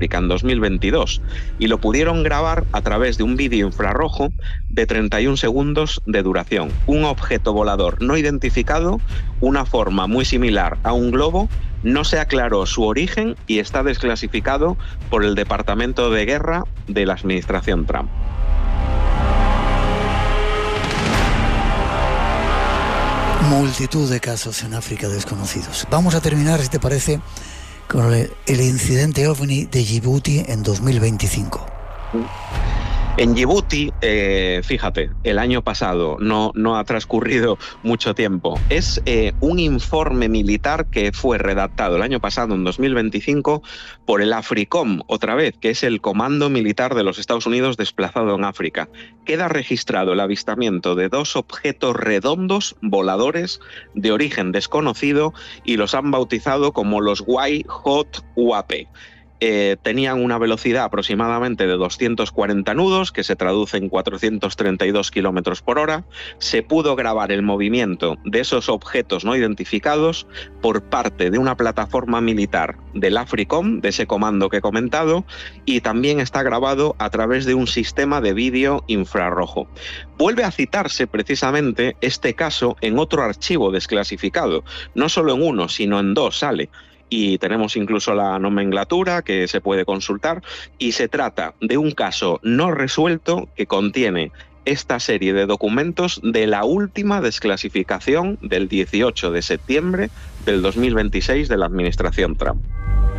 Sudáfrica en 2022 y lo pudieron grabar a través de un vídeo infrarrojo de 31 segundos de duración. Un objeto volador no identificado, una forma muy similar a un globo, no se aclaró su origen y está desclasificado por el Departamento de Guerra de la administración Trump. Multitud de casos en África desconocidos. Vamos a terminar, si te parece, con el incidente OVNI de Djibouti en 2025. En Djibouti, fíjate, el año pasado, no ha transcurrido mucho tiempo. Es un informe militar que fue redactado el año pasado, en 2025, por el AFRICOM, otra vez, que es el Comando Militar de los Estados Unidos desplazado en África. Queda registrado el avistamiento de 2 objetos redondos voladores de origen desconocido y los han bautizado como los White-Hot-UAP. Tenían una velocidad aproximadamente de 240 nudos, que se traduce en 432 kilómetros por hora. Se pudo grabar el movimiento de esos objetos no identificados por parte de una plataforma militar del AFRICOM, de ese comando que he comentado, y también está grabado a través de un sistema de vídeo infrarrojo. Vuelve a citarse precisamente este caso en otro archivo desclasificado, no solo en uno, sino en 2 sale. Y tenemos incluso la nomenclatura que se puede consultar, y se trata de un caso no resuelto que contiene esta serie de documentos de la última desclasificación del 18 de septiembre del 2026 de la administración Trump.